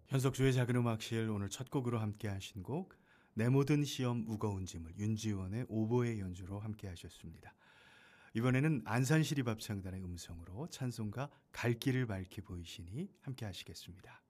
현석주의 작은 음악실 오늘 첫 곡으로 함께 하신 곡 내 모든 시험 무거운 짐을 윤지원의 오보의 연주로 함께 하셨습니다. 이번에는 안산시립합창단의 음성으로 찬송가 갈 길을 밝히 보이시니 함께 하시겠습니다.